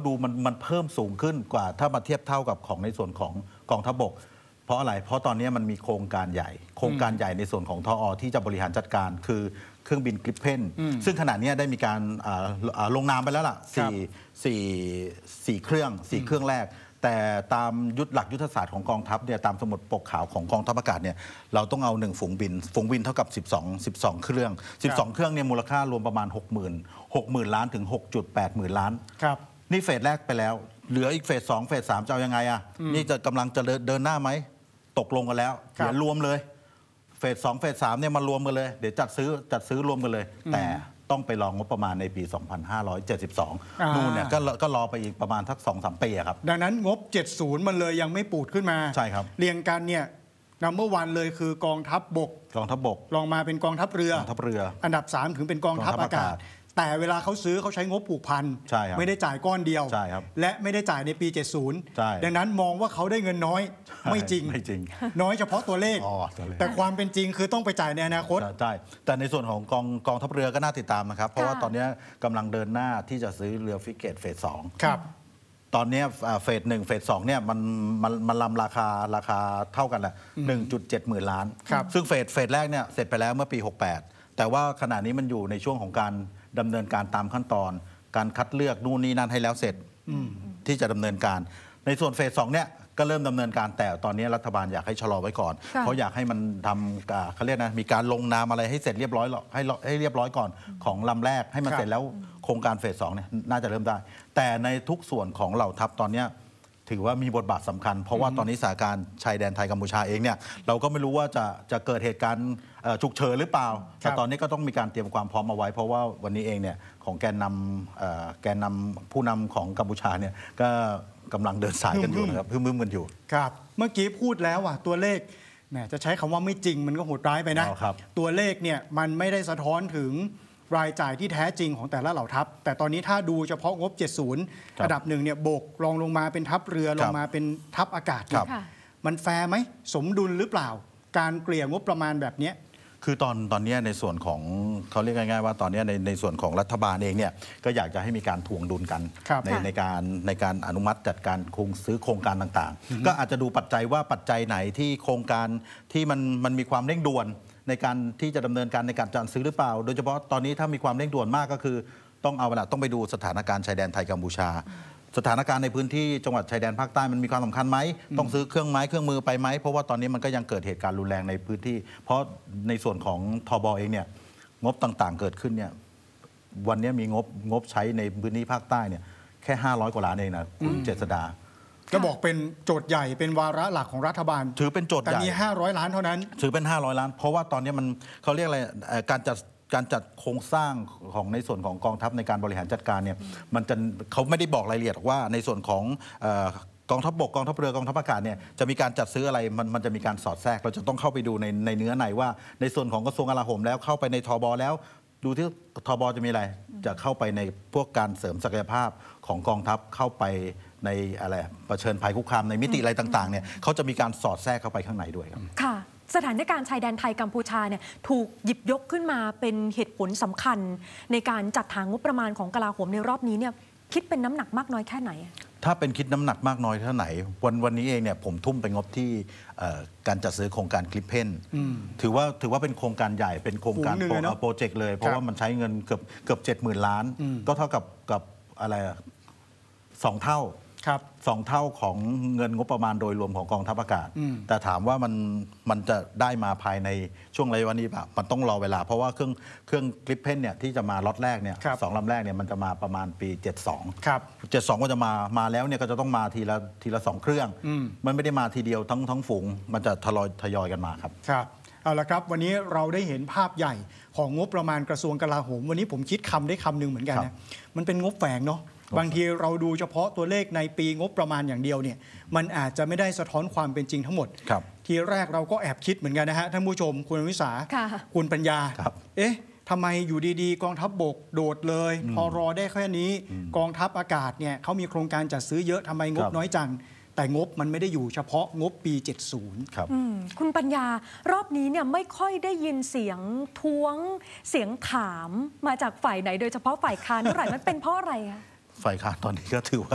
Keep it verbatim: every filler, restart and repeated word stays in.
ดูมันมันเพิ่มสูงขึ้นกว่าถ้ามาเทียบเท่ากับของในส่วนของกองทัพบกเพราะอะไรเพราะตอนนี้มันมีโครงการใหญ่โครงการใหญ่ในส่วนของทอที่จะบริหารจัดการคือเครื่องบินกริปเพนซึ่งขณะนี้ได้มีการลงนามไปแล้วล่ะสี่สี่สี่เครื่องสี่เครื่องแรกแต่ตามยุทธหลักยุทธศาสตร์ของกองทัพเนี่ยตามสมุดปกขาวของกองทัพอากาศเนี่ยเราต้องเอาหนึ่งฝูงบินฝูงบินเท่ากับสิบสอง สิบสองเครื่องสิบสองเครื่องเนี่ยมูลค่ารวมประมาณ หกหมื่น หกหมื่นล้านถึง หกจุดแปดหมื่นล้านครับนี่เฟสแรกไปแล้วเหลืออีกเฟสสองเฟสสามจะเอายังไงอ่ะนี่จะกำลังจะเดินหน้าไหมตกลงกันแล้วเดี๋ยวรวมเลยเฟสสองเฟสสามเนี่ยมารวมกันเลยเดี๋ยวจัดซื้อจัดซื้อรวมกันเลยแต่ต้องไปรองงบประมาณในปี สองพันห้าร้อยเจ็ดสิบสอง นู่นเนี่ยก็ก็รอไปอีกประมาณทัก สองสาม ปีครับดังนั้นงบเจ็ดสิบมันเลยยังไม่ปูดขึ้นมาใช่ครับเรียงกันเนี่ยนัมเบอร์วันเลยคือกองทัพบกกองทัพบกลองมาเป็นกองทัพเรือกองทัพเรืออันดับสามถึงเป็นกองทัพอากาศแต่เวลาเขาซื้อเขาใช้งบผูกพันไม่ได้จ่ายก้อนเดียวและไม่ได้จ่ายในปีเจ็ดสิบดังนั้นมองว่าเขาได้เงินน้อยไม่จริงไม่จริงน้อยเฉพาะตัวเลขแต่ความเป็นจริงคือต้องไปจ่ายในอนาคตใช่แต่ในส่วนของกองกองทัพเรือก็น่าติดตามนะครับเพราะว่าตอนนี้กำลังเดินหน้าที่จะซื้อเรือฟริเกตเฟสสองครับตอนนี้เฟสหนึ่งเฟสสองเนี่ยมันมันมันลำราคาราคาเท่ากันแหละหนึ่งจุดเจ็ดหมื่นล้านซึ่งเฟสเฟสแรกเนี่ยเสร็จไปแล้วเมื่อปีหกสิบแปดแต่ว่าขณะนี้มันอยู่ในช่วงของการดำเนินการตามขั้นตอนการคัดเลือกนู่นนี่นั่นให้แล้วเสร็จที่จะดำเนินการในส่วนเฟสสองเนี่ยก็เริ่มดำเนินการแต่ตอนนี้รัฐบาลอยากให้ชะลอไว้ก่อนเพราะอยากให้มันทำเขาเรียกนะมีการลงนามอะไรให้เสร็จเรียบร้อยให้ให้เรียบร้อยก่อนของลำแรกให้มันเสร็จแล้วโครงการเฟสสองเนี่ยน่าจะเริ่มได้แต่ในทุกส่วนของเหล่าทัพตอนนี้ถือว่ามีบทบาทสำคัญเพราะว่าตอนนี้สถานการณ์ชายแดนไทยกัมพูชาเองเนี่ยเราก็ไม่รู้ว่าจะจะเกิดเหตุการณ์ฉุกเฉินหรือเปล่าแต่ตอนนี้ก็ต้องมีการเตรียมความพร้อมเอาไว้เพราะว่าวันนี้เองเนี่ยของแกนนำแกนนำผู้นำของกัมพูชาเนี่ยก็กำลังเดินสายกันอยู่นะครับพึ่มๆกันอยู่ครับเมื่อกี้พูดแล้วอ่ะตัวเลขแหมจะใช้คำว่าไม่จริงมันก็โหดร้ายไปนะตัวเลขเนี่ยมันไม่ได้สะท้อนถึงรายจ่ายที่แท้จริงของแต่ละเหล่าทัพแต่ตอนนี้ถ้าดูเฉพาะงบเจ็ดสิบระดับหนึ่งเนี่ยบกรองลงมาเป็นทัพเรือลงมาเป็นทัพอากาศมันแฟร์ไหมสมดุลหรือเปล่าการเกลี่ยงบประมาณแบบนี้คือตอนตอนนี้ในส่วนของเขาเรียกง่ายๆว่าตอนนี้ในในส่วนของรัฐบาลเองเนี่ยก็อยากจะให้มีการถ่วงดุลกันในในการในการอนุมัติจัดการโครงซื้อโครงการต่างๆก็อาจจะดูปัจจัยว่าปัจจัยไหนที่โครงการที่มันมันมีความเร่งด่วนในการที่จะดำเนินการในการจัดซื้อหรือเปล่าโดยเฉพาะตอนนี้ถ้ามีความเร่งด่วนมากก็คือต้องเอาละต้องไปดูสถานการณ์ชายแดนไทยกัมพูชาสถานการณ์ในพื้นที่จังหวัดชายแดนภาคใต้มันมีความสำคัญไหมต้องซื้อเครื่องไม้เครื่องมือไปไหมเพราะว่าตอนนี้มันก็ยังเกิดเหตุการณ์รุนแรงในพื้นที่เพราะในส่วนของทบเองเนี่ยงบต่างๆเกิดขึ้นเนี่ยวันนี้มีงบงบใช้ในพื้นที่ภาคใต้เนี่ยแค่ห้าร้อยกว่าล้านเองนะคุณเจษฎาก็บอกเป็นโจทย์ใหญ่เป็นวาระหลักของรัฐบาลถือเป็นโจทย์ใหญ่แต่มีห้าร้อยล้านเท่านั้นถือเป็นห้าร้อยล้านเพราะว่าตอนนี้มันเขาเรียกอะไรการจัดการจัดโครงสร้างของในส่วนของกองทัพในการบริหารจัดการเนี่ยมันจะเขาไม่ได้บอกรายละเอียดว่าในส่วนของกองทัพบกกองทัพเรือกองทัพอากาศเนี่ยจะมีการจัดซื้ออะไรมันมันจะมีการสอดแทรกเราจะต้องเข้าไปดูในในเนื้อในว่าในส่วนของกระทรวงกลาโหมแล้วเข้าไปในทบแล้วดูที่ทบจะมีอะไรจะเข้าไปในพวกการเสริมศักยภาพของกองทัพเข้าไปในอะไรเผชิญภัยคุกคามในมิติอะไรต่างๆเนี่ยเขาจะมีการสอดแทรกเข้าไปข้างในด้วยครับค่ะสถานการณ์ชายแดนไทยกัมพูชาเนี่ยถูกหยิบยกขึ้นมาเป็นเหตุผลสำคัญในการจัดหางบประมาณของกลาโหมในรอบนี้เนี่ยคิดเป็นน้ำหนักมากน้อยแค่ไหนถ้าเป็นคิดน้ำหนักมากน้อยเท่าไหนวันวันนี้เองเนี่ยผมทุ่มไปงบที่การจัดซื้อโครงการคลิปเพนถือว่าถือว่าเป็นโครงการใหญ่เป็นโครงการโปรเจกต์เลยเพราะว่ามันใช้เงินเกือบเกือบเจ็ดหมื่นล้านก็เท่ากับกับอะไรสองเท่าสองเท่าของเงินงบประมาณโดยรวมของกองทัพอากาศแต่ถามว่ามันมันจะได้มาภายในช่วงระยะนี้ป่ะมันต้องรอเวลาเพราะว่าเครื่องเครื่องคลิปเพนเนี่ยที่จะมาล็อตแรกเนี่ยสองลำแรกเนี่ยมันจะมาประมาณปีเจ็ดสิบสองครับเจ็ดสิบสองก็จะมามาแล้วเนี่ยก็จะต้องมาทีละทีละสองเครื่องมันไม่ได้มาทีเดียวทั้งทั้งฝูงมันจะทยอยทยอยกันมาครับครับเอาละครับวันนี้เราได้เห็นภาพใหญ่ของงบประมาณกระทรวงกลาโหมวันนี้ผมคิดคำได้คำหนึ่งเหมือนกันนะมันเป็นงบแฝงเนาะบางทีเราดูเฉพาะตัวเลขในปีงบประมาณอย่างเดียวเนี่ยมันอาจจะไม่ได้สะท้อนความเป็นจริงทั้งหมดทีแรกเราก็แอบคิดเหมือนกันนะฮะท่านผู้ชมคุณวิสาคุณปัญญาเอ๊ะทำไมอยู่ดีๆกองทัพบกโดดเลยพอรอได้แค่นี้กองทัพอากาศเนี่ยเขามีโครงการจัดซื้อเยอะทำไมงบน้อยจังแต่งบมันไม่ได้อยู่เฉพาะงบปีเจ็ดสิบครับคุณปัญญารอบนี้เนี่ยไม่ค่อยได้ยินเสียงท้วงเสียงถามมาจากฝ่ายไหนโดยเฉพาะฝ่ายค้านเท่าไหร่มันเป็นเพราะอะไรคะฝ่ายค้านตอนนี้ก็ถือว่า